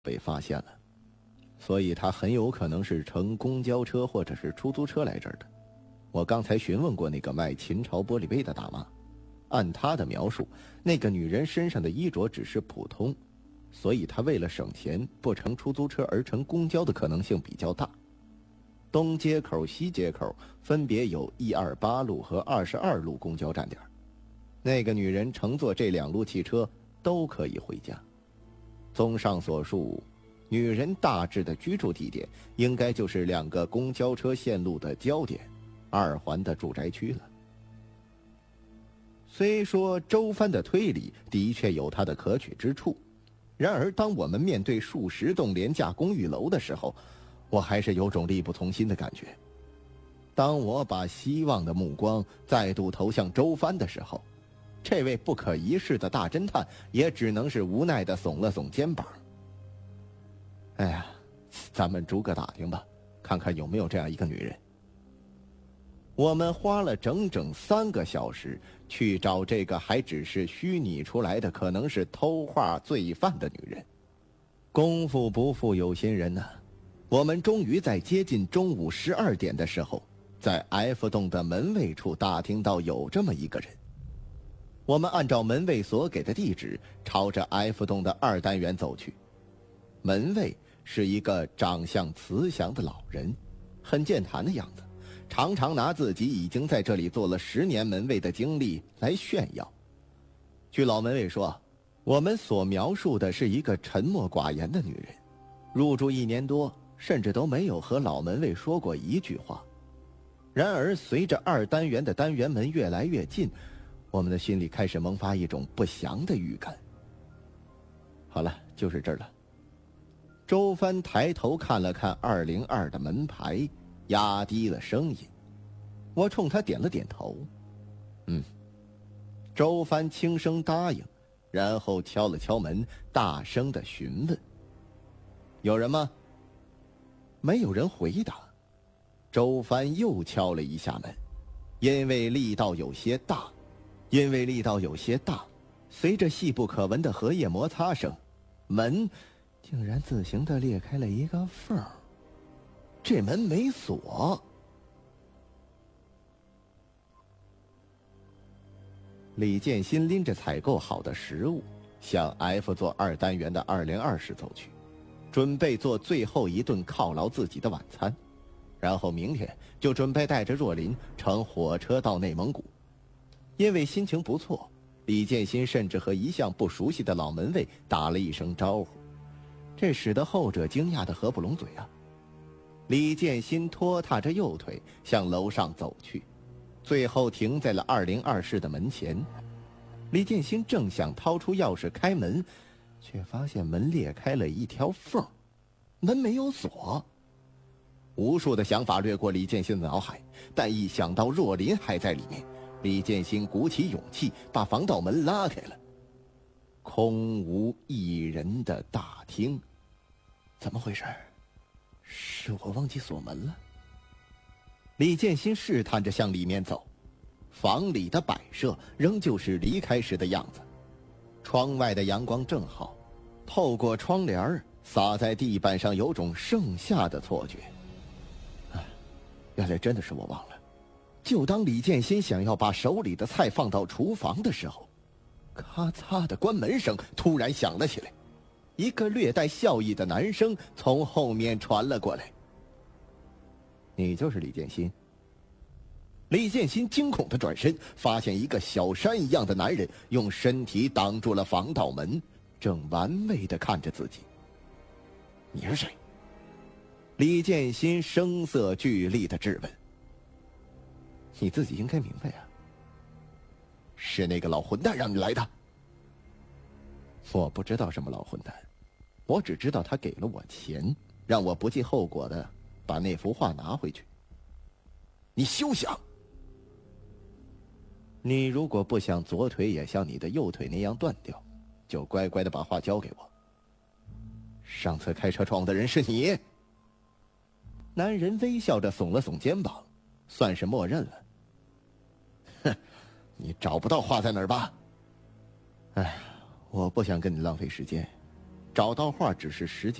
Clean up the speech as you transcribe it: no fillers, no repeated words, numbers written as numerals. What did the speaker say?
被发现了，所以他很有可能是乘公交车或者是出租车来这儿的。我刚才询问过那个卖秦朝玻璃杯的大妈，按她的描述，那个女人身上的衣着只是普通，所以她为了省钱不乘出租车而乘公交的可能性比较大。东街口、西街口分别有128路和22路公交站点，那个女人乘坐这2路汽车都可以回家。综上所述，女人大致的居住地点应该就是2个公交车线路的交点，2环的住宅区了。虽说周帆的推理的确有它的可取之处，然而当我们面对数十栋廉价公寓楼的时候，我还是有种力不从心的感觉。当我把希望的目光再度投向周帆的时候，这位不可一世的大侦探也只能是无奈地耸了耸肩膀。哎呀，咱们逐个打听吧，看看有没有这样一个女人。我们花了整整3个小时去找这个还只是虚拟出来的可能是偷画罪犯的女人。功夫不负有心人呢，我们终于在接近中午12点的时候，在 F 栋的门卫处打听到有这么一个人。我们按照门卫所给的地址，朝着 F 栋的2单元走去。门卫是一个长相慈祥的老人，很健谈的样子，常常拿自己已经在这里做了10年门卫的经历来炫耀。据老门卫说，我们所描述的是一个沉默寡言的女人，入住1年多，甚至都没有和老门卫说过一句话。然而随着2单元的单元门越来越近，我们的心里开始萌发一种不祥的预感。好了，就是这儿了。周帆抬头看了看202的门牌，压低了声音。我冲他点了点头。周帆轻声答应，然后敲了敲门，大声地询问：有人吗？没有人回答。周帆又敲了一下门，因为力道有些大，随着细不可闻的荷叶摩擦声，门竟然自行地裂开了一个缝。这门没锁。李建新拎着采购好的食物向 F 座2单元的202室走去，准备做最后一顿犒劳自己的晚餐，然后明天就准备带着若琳乘火车到内蒙古。因为心情不错，李建新甚至和一向不熟悉的老门卫打了一声招呼，这使得后者惊讶得合不拢嘴啊。李建新拖踏着右腿向楼上走去，最后停在了202室的门前。李建新正想掏出钥匙开门，却发现门裂开了一条缝，门没有锁。无数的想法掠过李建新的脑海，但一想到若琳还在里面，李建新鼓起勇气把防盗门拉开了。空无一人的大厅，怎么回事？是我忘记锁门了？李建新试探着向里面走，房里的摆设仍旧是离开时的样子。窗外的阳光正好，透过窗帘洒在地板上，有种盛夏的错觉。原来真的是我忘了。就当李建新想要把手里的菜放到厨房的时候，咔嚓的关门声突然响了起来，一个略带笑意的男声从后面传了过来：你就是李建新？李建新惊恐地转身，发现一个小山一样的男人用身体挡住了防盗门，正玩味地看着自己。你是谁？李建新声色俱厉地质问。你自己应该明白啊。是那个老混蛋让你来的？我不知道什么老混蛋，我只知道他给了我钱，让我不计后果的把那幅画拿回去。你休想！你如果不想左腿也像你的右腿那样断掉，就乖乖的把画交给我。上次开车撞的人是你。男人微笑着耸了耸肩膀，算是默认了。哼，你找不到画在哪儿吧？哎，我不想跟你浪费时间， 找到画只是时间